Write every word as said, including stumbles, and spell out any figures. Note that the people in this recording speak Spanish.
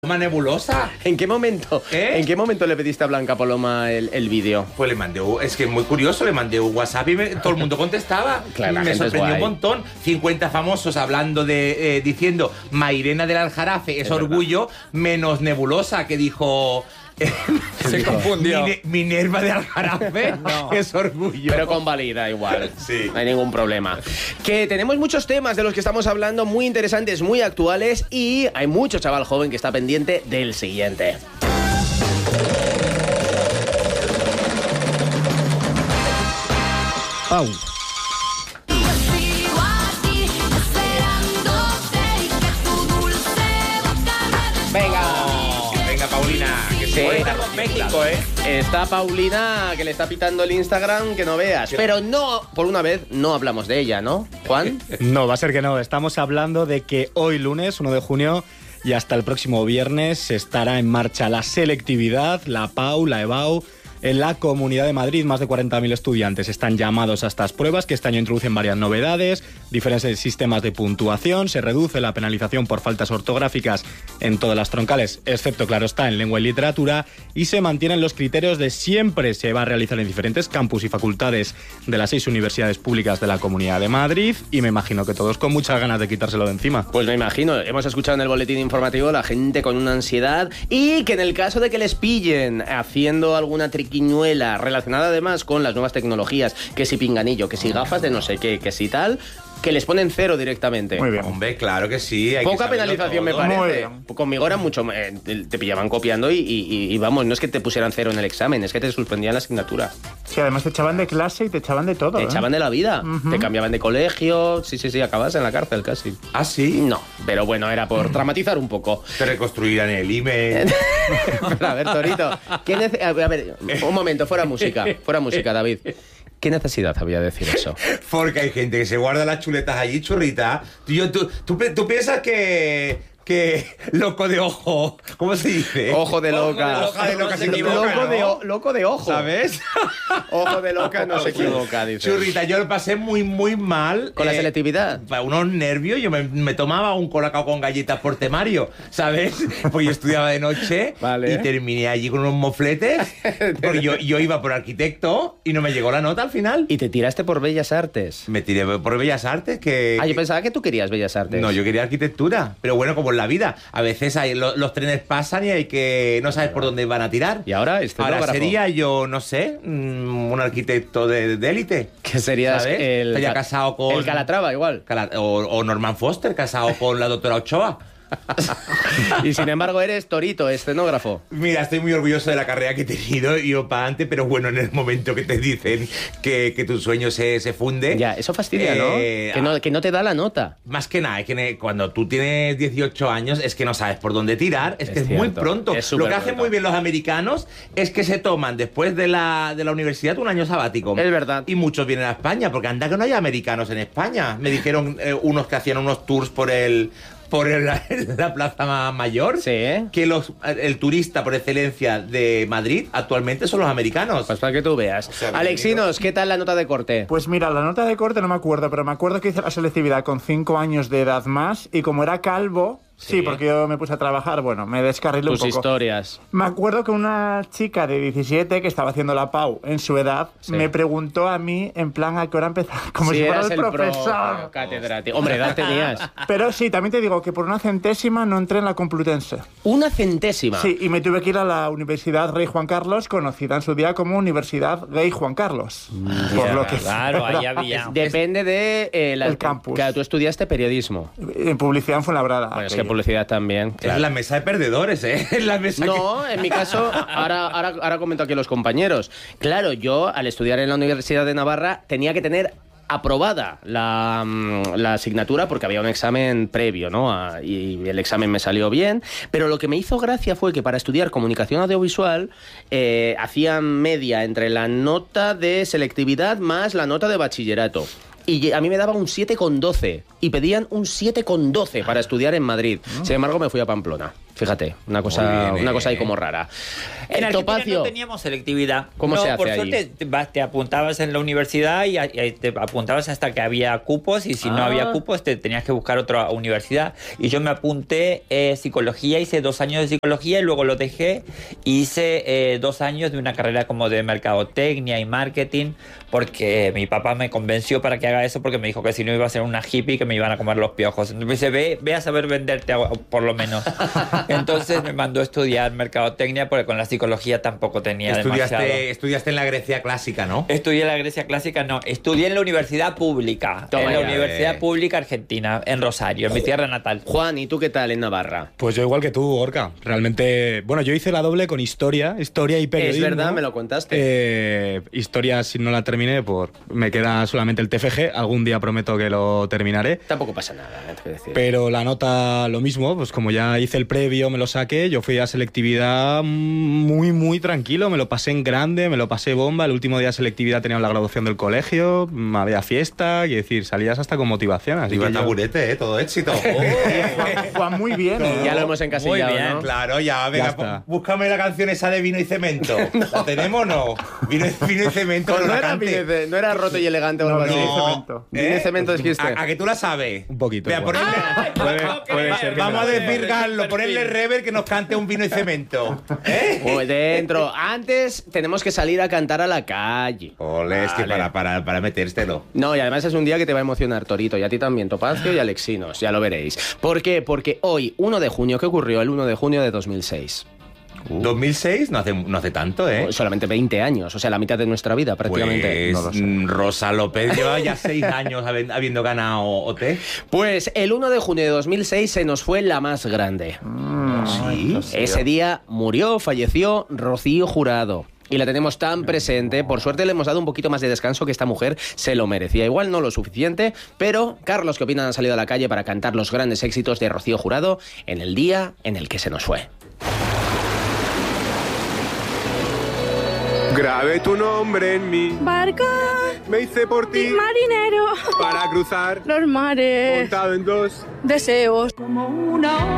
Paloma nebulosa. ¿En qué momento? ¿Eh? ¿En qué momento le pediste a Blanca Paloma el, el vídeo? Pues le mandé, un- es que es muy curioso, le mandé un WhatsApp y me- todo el mundo contestaba. Claro, la me gente es sorprendió un guay. montón. cincuenta famosos hablando de, eh, diciendo, Mairena del Aljarafe es, Es orgullo, menos Nebulosa, que dijo... Se confundió. Mine- Minerva de Aljarafe No. es orgullo. Pero convalida igual. Sí. No hay ningún problema. Que tenemos muchos temas de los que estamos hablando, muy interesantes, muy actuales, y hay mucho chaval joven que está pendiente del siguiente. Pau. Venga. Venga, Paulina, que Sí. se hoy estamos en México, ¿eh? Está Paulina, que le está pitando el Instagram, que no veas. Pero no, por una vez, no hablamos de ella, ¿no, Juan? No, va a ser que no. Estamos hablando de que hoy lunes, uno de junio, y hasta el próximo viernes estará en marcha la selectividad, la Pau, la EBAU. En la Comunidad de Madrid, más de cuarenta mil estudiantes están llamados a estas pruebas, que este año introducen varias novedades, diferentes sistemas de puntuación, se reduce la penalización por faltas ortográficas en todas las troncales, excepto, claro está, en lengua y literatura, y se mantienen los criterios de siempre. Se va a realizar en diferentes campus y facultades de las seis universidades públicas de la Comunidad de Madrid, y me imagino que todos con muchas ganas de quitárselo de encima. Pues me imagino, hemos escuchado en el boletín informativo la gente con una ansiedad, y que en el caso de que les pillen haciendo alguna triquiñuela relacionada además con las nuevas tecnologías, que si pinganillo, que si gafas de no sé qué, que si tal, que les ponen cero directamente. Muy bien. Hombre, claro que sí. Hay que Poca saberlo penalización me todo. Muy parece. bien. Conmigo era mucho... eh, te, te pillaban copiando y, y- y vamos, no es que te pusieran cero en el examen, es que te suspendían la asignatura. Sí, además te echaban de clase y te echaban de todo. Te ¿eh? echaban de la vida, Ujú. te cambiaban de colegio, sí, sí, sí, acabas en la cárcel casi. ¿Ah, sí? No, pero bueno, era por dramatizar un poco. Te reconstruirán el email. Pero, a ver, Torito, ¿qué nece- a ver, un momento, fuera música, fuera música, David. ¿Qué necesidad había de decir eso? Porque hay gente que se guarda las chuletas allí, churrita. Tío, tú, tú, pe- tú piensas que... que loco de ojo... ¿Cómo se dice? Ojo de loca. Ojo de loca se equivoca, Loco, de, ¿no? o- loco de ojo. ¿Sabes? Ojo de loca no se equivoca, dice. Churrita, yo lo pasé muy, muy mal. ¿Con la eh, selectividad? Para unos nervios, yo me, me tomaba un colacao con galletas por temario, ¿sabes? Pues yo estudiaba de noche Vale. y terminé allí con unos mofletes. Porque yo, yo iba por arquitecto y no me llegó la nota al final. ¿Y te tiraste por Bellas Artes? Me tiré por Bellas Artes, que... Ah, yo que- pensaba que tú querías Bellas Artes. No, yo quería arquitectura. Pero bueno, como en la vida, a veces hay, lo- los trenes pasan y hay que... no sabes por dónde van a tirar. Y ahora, Ahora escenógrafo. sería yo, no sé, mm, un arquitecto de de élite. Que serías ¿Sabes? el... Estaría Ca- casado con... El Calatrava, igual. Cala- O, o Norman Foster, casado con la doctora Ochoa. Y sin embargo eres Torito, escenógrafo. Mira, estoy muy orgulloso de la carrera que he tenido y yo para adelante, pero bueno, en el momento que te dicen que, que tu sueño se, se funde... Ya, eso fastidia, eh, ¿no? Que, ¿no? que no te da la nota. Más que nada, es que ne- cuando tú tienes dieciocho años es que no sabes por dónde tirar, es, Es que es muy cierto, pronto. es Lo súper que hacen pronto. muy bien los americanos es que se toman después de la, de la universidad un año sabático. Es verdad. Y muchos vienen a España, porque anda que no hay americanos en España. Me dijeron eh, unos que hacían unos tours por el... por el- la Plaza Ma- Mayor, Sí, ¿eh? que los, el turista por excelencia de Madrid actualmente son los americanos. Pues para que tú veas. sea, Alexinos, ¿qué tal la nota de corte? Pues mira, la nota de corte no me acuerdo, pero me acuerdo que hice la selectividad con cinco años de edad más y como era calvo, sí, Sí. porque yo me puse a trabajar, bueno, me descarrilé un Tus poco. historias. Me acuerdo que una chica de diecisiete que estaba haciendo la Pau en su edad Sí. me preguntó a mí en plan a qué hora empezaba, como Si si fuera eras el el profesor. pro catedrático. Hombre, edad tenías. Pero sí, también te digo que por una centésima no entré en la Complutense. Una centésima. Sí, y me tuve que ir a la Universidad Rey Juan Carlos, conocida en su día como Universidad Rey Juan Carlos. por lo que Claro, ahí fuera. había. Depende de... eh, la- El campus. Claro, tú estudiaste periodismo. En publicidad en Fuenlabrada. Bueno, es que aquello. publicidad también. Claro. Es la mesa de perdedores, ¿eh? Es la mesa No, en mi caso, ahora, ahora, ahora comento aquí a los compañeros. Claro, yo al estudiar en la Universidad de Navarra tenía que tener aprobada la, mm, la asignatura porque había un examen previo, ¿no? A- y el examen me salió bien, pero lo que me hizo gracia fue que para estudiar comunicación audiovisual eh, hacían media entre la nota de selectividad más la nota de bachillerato. Y a mí me daba un siete coma doce y pedían un siete coma doce para estudiar en Madrid. Sin embargo, me fui a Pamplona. Fíjate, una Muy cosa, bien, una cosa ahí eh. como rara. En El Argentina Topacio. no teníamos selectividad. ¿Cómo no, se hace por ahí? suerte te, vas- te apuntabas en la universidad y, y te apuntabas hasta que había cupos y si no Ah. había cupos te tenías que buscar otra universidad. Y yo me apunté eh, psicología, hice dos años de psicología y luego lo dejé. Hice eh, dos años de una carrera como de mercadotecnia y marketing porque mi papá me convenció para que haga eso porque me dijo que si no iba a ser una hippie que me iban a comer los piojos. Entonces me dice, ve, ve a saber venderte a- por lo menos. Entonces me mandó a estudiar mercadotecnia porque con la psicología tampoco tenía demasiado. Estudiaste, estudiaste en la Grecia clásica, ¿no? Estudié en la Grecia clásica, no. Estudié en la universidad pública. Toma en la ya, Universidad eh. Pública Argentina, en Rosario, en mi tierra natal. Juan, ¿y tú qué tal en Navarra? Pues yo igual que tú, Gorka. Realmente, bueno, yo hice la doble con historia, historia y periodismo. Es verdad, me lo contaste. Eh, historia, si no la terminé, por me queda solamente el T F G. Algún día prometo que lo terminaré. Tampoco pasa nada, ¿eh? Te voy a decir. Pero la nota lo mismo, pues como ya hice el previo, me lo saqué, yo fui a selectividad muy, muy tranquilo, me lo pasé en grande, me lo pasé bomba, el último día de selectividad teníamos la graduación del colegio, había fiesta, y decir, salías hasta con motivación. Así Iba que el yo- taburete, ¿eh? Todo éxito. Juan, Juan, muy bien. ¿eh? Ya lo hemos encasillado, Muy bien, ¿no? Claro, ya, venga, Ya está. bú- búscame la canción esa de Vino y Cemento. ¿La tenemos o no? Vino, y- vino y Cemento, Pues no no, la era, cante. vino y ce- no era roto y elegante o No, algo no. así. Vino y Cemento. Vino y Cemento dijiste. ¿A, a que tú la sabes? Un poquito, Venga, igual. ponerle- Puede- puede ser que Vamos a me la sepa. desvirgarlo, ponerle rever que nos cante un Vino y Cemento. ¿Eh? Muy dentro. Antes tenemos que salir a cantar a la calle. Ole, es que Vale. para, para, para metértelo. No, y además es un día que te va a emocionar, Torito, y a ti también, Topacio y Alexinos, ya lo veréis. ¿Por qué? Porque hoy, uno de junio, ¿qué ocurrió el uno de junio de dos mil seis? ¿dos mil seis? No hace, no hace tanto, ¿eh? Solamente veinte años, o sea, la mitad de nuestra vida prácticamente. Pues No lo sé. mm, Rosa López lleva ya seis años habi- habiendo ganado O T. Pues el uno de junio de dos mil seis se nos fue la más grande. Sí. Ese día murió, falleció Rocío Jurado. Y la tenemos tan presente, por suerte le hemos dado un poquito más de descanso que esta mujer se lo merecía. Igual no lo suficiente, pero Carlos, ¿qué opinan? Han salido a la calle para cantar los grandes éxitos de Rocío Jurado en el día en el que se nos fue. Grabé tu nombre en mi Barca, me hice por ti marinero, para cruzar los mares, montado en dos deseos. Como una